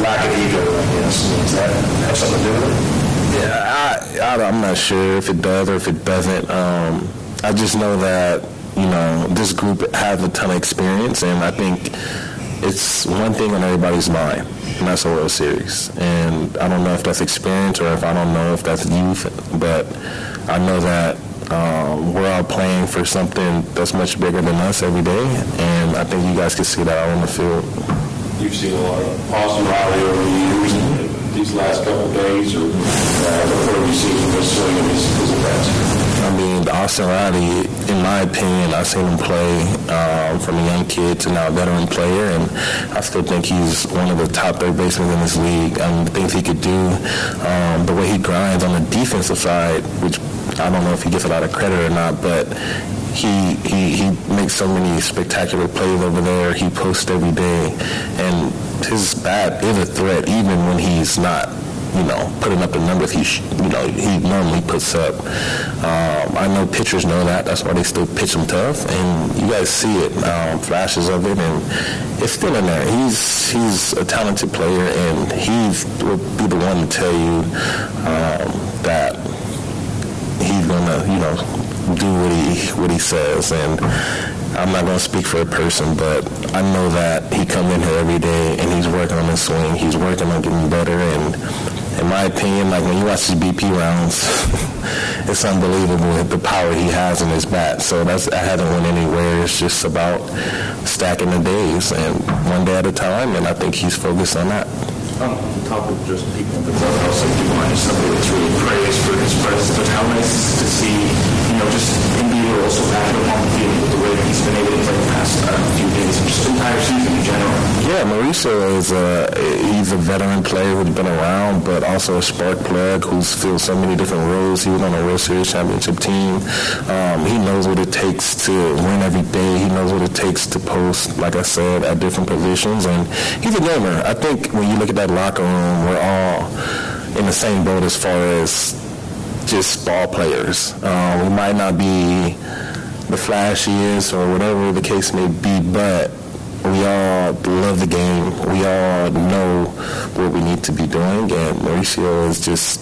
lack of ego, I guess. Does that have something to do with it? Yeah, I'm not sure if it does or if it doesn't. I just know that, this group has a ton of experience, and I think it's one thing on everybody's mind, and that's a World Series. And I don't know if that's experience or if I don't know if that's youth, but I know that we're all playing for something that's much bigger than us every day, and I think you guys can see that out on the field. You've seen a lot of Austin Riley over the years, and these last couple of days, or what have you seen from this swing of his events? I mean, Austin Riley, in my opinion, I've seen him play from a young kid to now a veteran player, and I still think he's one of the top third basemen in this league. The things he could do, the way he grinds on the defensive side, which I don't know if he gets a lot of credit or not, but he makes so many spectacular plays over there. He posts every day, and his bat is a threat even when he's not, putting up the numbers he normally puts up. I know pitchers know that. That's why they still pitch him tough, and you guys see it, flashes of it, and it's still in there. He's a talented player, and he will be the one to tell you that he's gonna, do what he says. And I'm not going to speak for a person, but I know that he comes in here every day and he's working on his swing. He's working on getting better. And in my opinion, like when you watch his BP rounds, it's unbelievable the power he has in his bat. So I haven't went anywhere. It's just about stacking the days and one day at a time. And I think he's focused on that. On top of just people in the clubhouse, like Devon is somebody that's really praised for his presence, but how nice to see, just in Bieber also back up on the field with the way that he's been able to play the past few days, and just the entire season in general. Yeah, Mauricio he's a veteran player who's been around, but also a spark plug who's filled so many different roles. He was on a World Series championship team. He knows what it takes to win every day. He knows what it takes to post, like I said, at different positions, and he's a gamer. I think when you look at that locker room, we're all in the same boat as far as just ball players. We might not be the flashiest or whatever the case may be, but we all love the game. We all know what we need to be doing, and Mauricio is just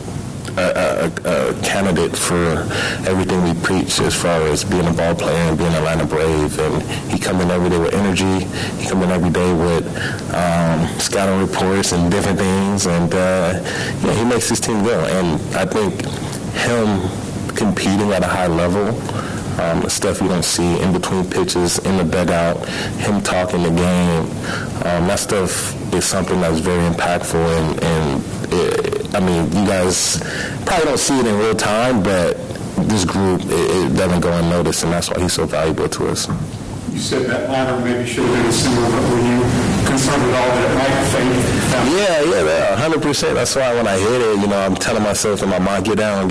a candidate for everything we preach as far as being a ball player and being a Atlanta Brave. And he comes in every day with energy. He comes in every day with scouting reports and different things. And he makes his team go. And I think him competing at a high level, the stuff you don't see in between pitches, in the dugout, him talking the game, that stuff is something that's very impactful. And you guys probably don't see it in real time, but this group, it doesn't go unnoticed, and that's why he's so valuable to us. You said that ladder maybe should have been similar, but were you concerned at all that it might fade? Yeah, 100%. That's why when I hit it, I'm telling myself in my mind, get down.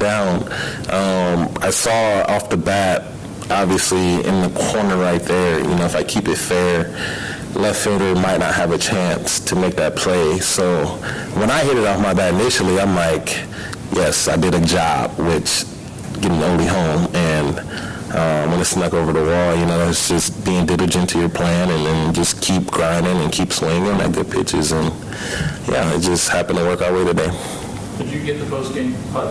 I saw off the bat, obviously, in the corner right there, if I keep it fair, left fielder might not have a chance to make that play. So when I hit it off my bat initially, I'm like, yes, I did a job, which getting Oldie home. And when it snuck over the wall, it's just being diligent to your plan and then just keep grinding and keep swinging at good pitches. And, it just happened to work our way today. Did you get the post-game putt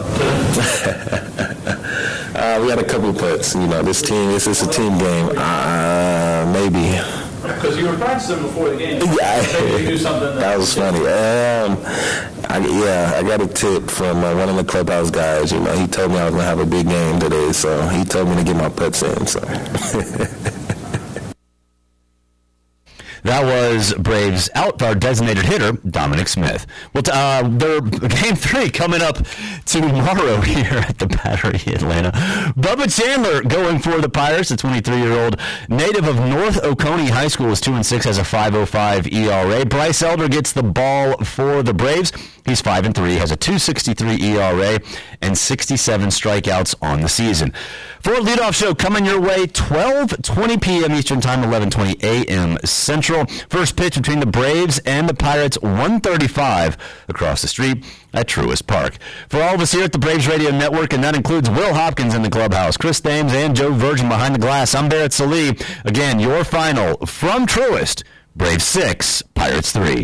today? We had a couple of putts. This team, it's a team game. Maybe. Because you were practicing before the game. Yeah, you do something that was funny. I got a tip from one of the clubhouse guys. He told me I was going to have a big game today, so he told me to get my putts in. So. That was Braves our designated hitter, Dominic Smith. Well, their Game 3 coming up tomorrow here at the Battery, Atlanta. Bubba Chandler going for the Pirates. The 23-year-old native of North Oconee High School is 2-6, has a 5.05 ERA. Bryce Elder gets the ball for the Braves. He's 5-3, has a 2.63 ERA, and 67 strikeouts on the season. For a leadoff show coming your way, 12:20 p.m. Eastern Time, 11:20 a.m. Central. First pitch between the Braves and the Pirates, 1:35 across the street at Truist Park. For all of us here at the Braves Radio Network, and that includes Will Hopkins in the clubhouse, Chris Thames, and Joe Virgin behind the glass, I'm Barrett Sallee. Again, your final from Truist, Braves 6, Pirates 3.